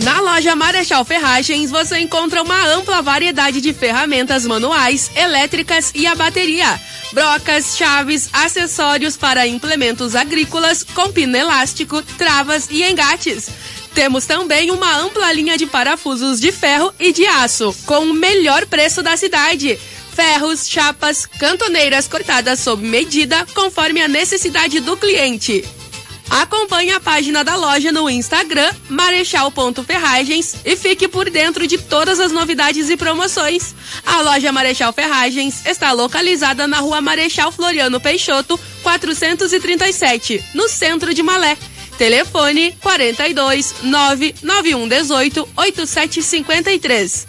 Na loja Marechal Ferragens você encontra uma ampla variedade de ferramentas manuais, elétricas e a bateria. Brocas, chaves, acessórios para implementos agrícolas, com pino elástico, travas e engates. Temos também uma ampla linha de parafusos de ferro e de aço, com o melhor preço da cidade. Ferros, chapas, cantoneiras cortadas sob medida, conforme a necessidade do cliente. Acompanhe a página da loja no Instagram, marechal.ferragens, e fique por dentro de todas as novidades e promoções. A loja Marechal Ferragens está localizada na rua Marechal Floriano Peixoto, 437, no centro de Malé. Telefone 42 99118 8753.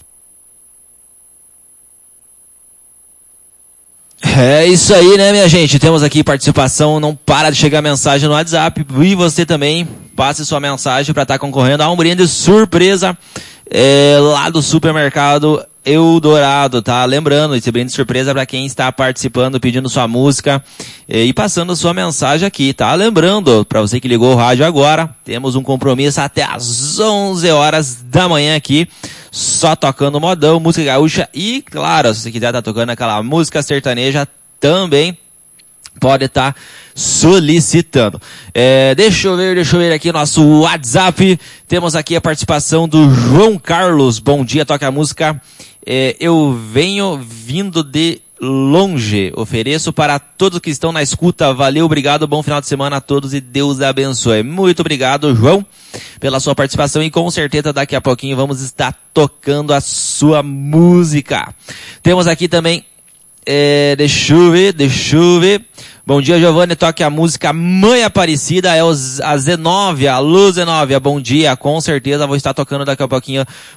É isso aí, né, minha gente? Temos aqui participação, não para de chegar mensagem no WhatsApp. E você também, passe sua mensagem para estar concorrendo a um brinde surpresa lá do supermercado Eldorado, tá? Lembrando, esse brinde surpresa para quem está participando, pedindo sua música e passando sua mensagem aqui, tá? Lembrando, para você que ligou o rádio agora, temos um compromisso até às 11 horas da manhã aqui, só tocando modão, música gaúcha e, claro, se você quiser estar tocando aquela música sertaneja, também pode estar solicitando. Deixa eu ver aqui nosso WhatsApp. Temos aqui a participação do João Carlos. Bom dia, toca a música. Eu venho vindo de longe. Ofereço para todos que estão na escuta. Valeu, obrigado, bom final de semana a todos e Deus abençoe. Muito obrigado, João, pela sua participação e com certeza daqui a pouquinho vamos estar tocando a sua música. Temos aqui também deixa eu ver. Bom dia, Giovanni, toque a música Mãe Aparecida, a Zenóvia, alô Zenóvia, bom dia, com certeza vou estar tocando daqui a pouquinho